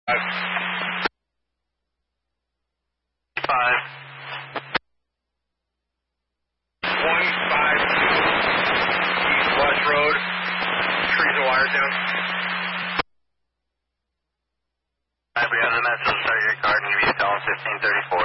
5. 152 East West Road. Trees and wires down. We have the message. Start your card and give you a call 1534.